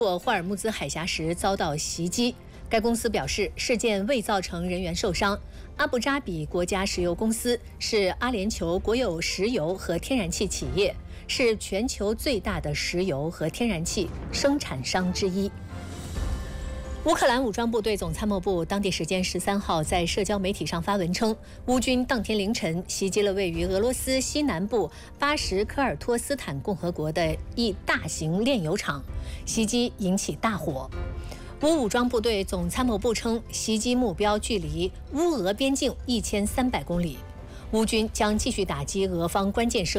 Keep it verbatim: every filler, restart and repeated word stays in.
过霍尔木兹海峡时遭到袭击。该公司表示，事件未造成人员受伤。阿布扎比国家石油公司是阿联酋国有石油和天然气企业，是全球最大的石油和天然气生产商之一。乌克兰武装部队总参谋部当地时间十三号在社交媒体上发文称，乌军当天凌晨袭击了位于俄罗斯西南部巴什科尔托斯坦共和国的一大型炼油厂，袭击引起大火。乌武装部队总参谋部称，袭击目标距离乌俄边境一千三百公里，乌军将继续打击俄方关键设